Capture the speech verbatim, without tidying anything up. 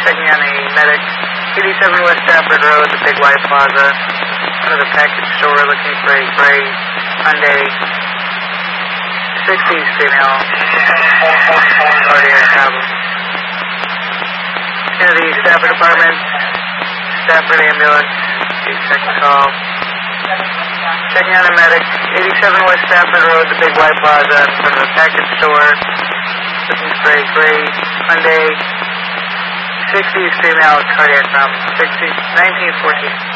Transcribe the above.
checking on a medic. eighty-seven West Stafford Road, the Big White Plaza. Under the package store, looking for a gray Hyundai. sixties female. Cardiac problem. Into the Stafford Apartments. Stafford ambulance. Second call. Checking on a medic. eighty-seven West Stafford Road, the Big White Plaza. In front of the package store. Looking for a gray Hyundai. sixties female. Cardiac problem. sixties. nineteen fourteen.